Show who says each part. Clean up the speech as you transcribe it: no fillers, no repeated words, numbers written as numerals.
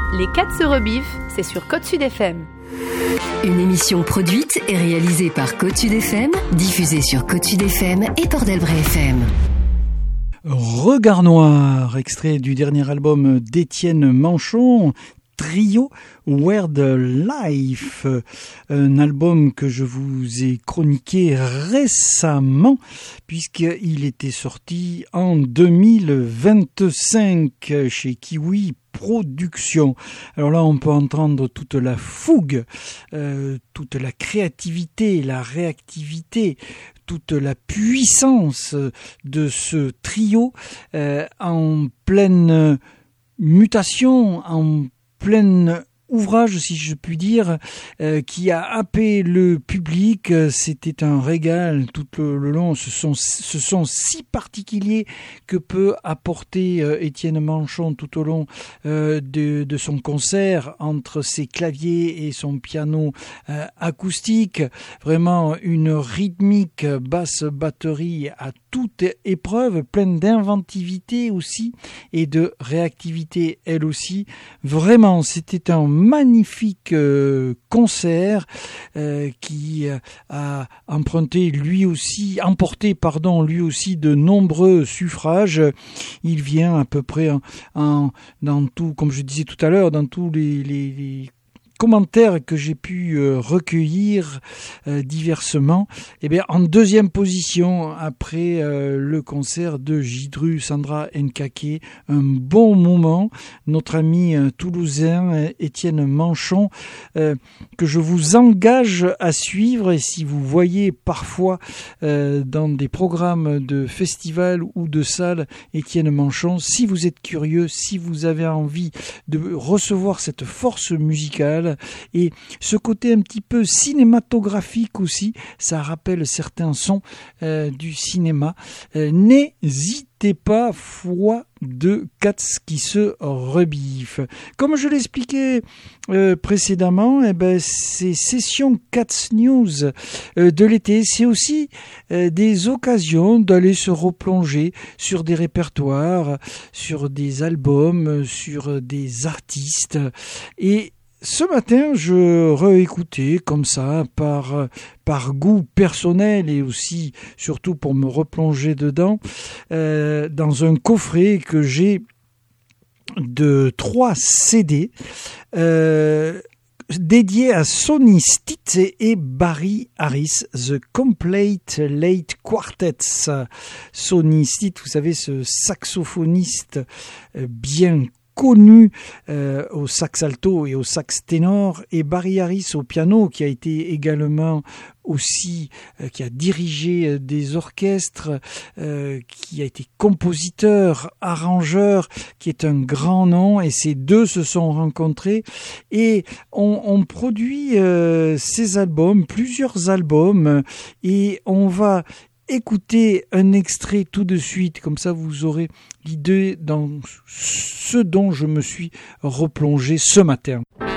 Speaker 1: Les 4 se rebiffent, c'est sur Côte Sud FM.
Speaker 2: Une émission produite et réalisée par Côte Sud FM, diffusée sur Côte Sud FM et Port d'Albret FM.
Speaker 3: Regard Noir, extrait du dernier album d'Étienne Manchon, Trio Where the Life, un album que je vous ai chroniqué récemment puisqu'il était sorti en 2025 chez Kiwi Productions. Alors là, on peut entendre toute la fougue, toute la créativité, la réactivité, toute la puissance de ce trio en pleine mutation, en plein ouvrage, si je puis dire, qui a happé le public. C'était un régal tout le long. Ce sont si particuliers que peut apporter Étienne Manchon tout au long de son concert, entre ses claviers et son piano acoustique. Vraiment une rythmique basse batterie à toute épreuve, pleine d'inventivité aussi et de réactivité elle aussi. Vraiment, c'était un magnifique concert qui a emporté lui aussi de nombreux suffrages. Il vient à peu près dans tout, comme je disais tout à l'heure, dans tous les commentaires que j'ai pu recueillir diversement, en deuxième position après le concert de Jidru Sandra Nkake, un bon moment. Notre ami toulousain Étienne Manchon, que je vous engage à suivre, et si vous voyez parfois dans des programmes de festivals ou de salles Étienne Manchon, si vous êtes curieux, si vous avez envie de recevoir cette force musicale et ce côté un petit peu cinématographique aussi, ça rappelle certains sons du cinéma, n'hésitez pas, fois de Cats qui se rebiffent. Comme je l'expliquais précédemment, ces sessions Cats News de l'été, c'est aussi des occasions d'aller se replonger sur des répertoires, sur des albums, sur des artistes. Et ce matin, je réécoutais comme ça, par goût personnel et aussi, surtout pour me replonger dedans, dans un coffret que j'ai de 3 CD dédiés à Sonny Stitt et Barry Harris, The Complete Late Quartets. Sonny Stitt, vous savez, ce saxophoniste bien connu au sax alto et au sax ténor, et Barry Harris au piano, qui a été également aussi, qui a dirigé des orchestres, qui a été compositeur, arrangeur, qui est un grand nom, et ces deux se sont rencontrés et on produit ces albums, plusieurs albums, et on va écoutez un extrait tout de suite, comme ça vous aurez l'idée dans ce dont je me suis replongé ce matin.